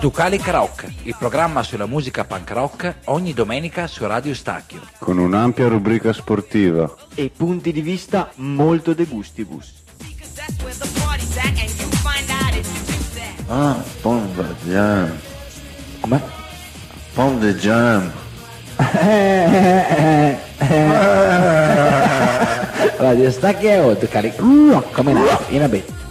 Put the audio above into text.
Ducali Rock, il programma sulla musica punk rock ogni domenica su Radio Stacchio. Con un'ampia rubrica sportiva. E punti di vista molto de gustibus. Ah, Pompa Jam. Come? Pompa Jam. Radio Stacchio, Ducali, come no, in a bit.